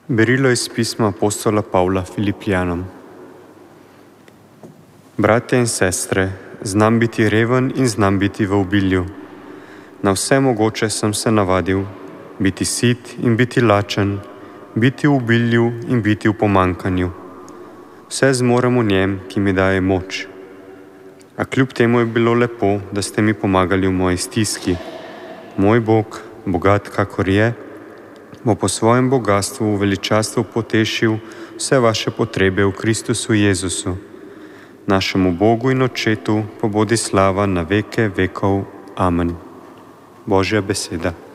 Berilo iz pisma apostola Pavla Filipijanom. Bratje in sestre, znam biti reven in znam biti v obilju. Na vse mogoče sem se navadil, biti sit in biti lačen, biti v obilju in biti v pomanjkanju. Vse zmorem v njem, ki mi daje moč. A kljub temu je bilo lepo, da ste mi pomagali v moji stiski. Moj Bog, bogat kakor je, bo po svojem bogatstvu v veličastvu potešil vse vaše potrebe v Kristusu Jezusu. Našemu Bogu in Očetu pa bodi slava na veke vekov. Amen. Božja beseda.